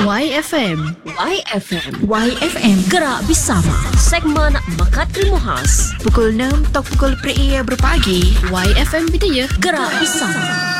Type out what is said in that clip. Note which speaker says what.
Speaker 1: YFM.
Speaker 2: YFM.
Speaker 3: YFM.
Speaker 2: Gerak bersama. Segmen Makat Ilmu Khas.
Speaker 3: Pukul 6 atau pukul 4 berpagi.
Speaker 1: YFM Bidaya.
Speaker 2: Gerak bersama.